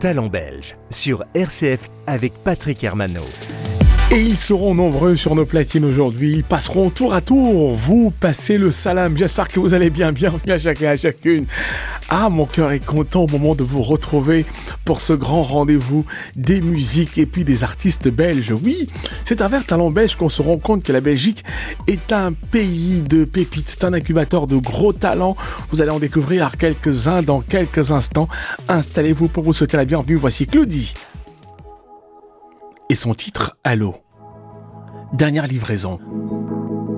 Talents belges sur RCF avec Patrick Hermano. Et ils seront nombreux sur nos platines aujourd'hui. Ils passeront tour à tour. Vous passez le salam. J'espère que vous allez bien. Bienvenue à chacun et à chacune. Ah, mon cœur est content au moment de vous retrouver pour ce grand rendez-vous des musiques et puis des artistes belges. Oui, c'est à travers Talents belges qu'on se rend compte que la Belgique est un pays de pépites. C'est un incubateur de gros talents. Vous allez en découvrir quelques-uns dans quelques instants. Installez-vous pour vous souhaiter la bienvenue. Voici Claudie et son titre Allô. Dernière livraison.